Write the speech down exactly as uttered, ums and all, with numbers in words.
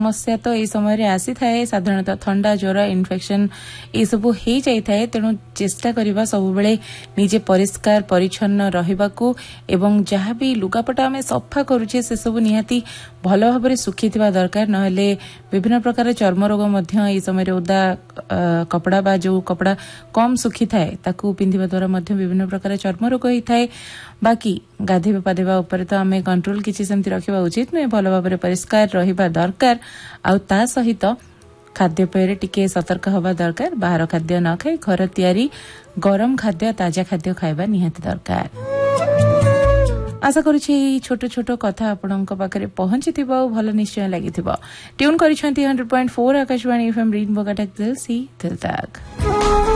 समस्या तो ये समय आसी थाए साधारणतः ठंडा ज्वर इन्फेक्शन ये सब हो जाई थाए तेणु चेष्टा करबा सब बेले निजे परिष्कार परिच्छन्न रहिबाकू एवं जहाँ भी लुगापटा आमे सफा करूछे से सब निहाती भल भाबरे सुखीथिबा दरकार नहले विभिन्न प्रकार चर्म रोग मध्य ये समय ओदा कपड़ा बा जो कपड़ा कम सुखी थाए ताकू पिंधिबा द्वारा मध्य विभिन्न प्रकार चर्म रोग होई थाए बाकी गाधेबा पाधेबा ऊपर तो आमे कंट्रोल किछि सेमति रखिबा उचित नुहे भल भाबरे परिष्कार रहिबा दरकार आ ता सहित खाद्यपेय टिके सतर्क हवा दरकार बाहर खाद्य न खाई घर तैयारी गरम खाद्य ताजा खाद्य खाइबा निहाती दरकार। आशा करुछि छोट छोट कथा आपणक पाखरे पहुंचिथिबो भल निश्चय लागिथिबो। Tune करिसेंती hundred point four Akashvani FM rainbow Cuttack दिल सी दिल तक।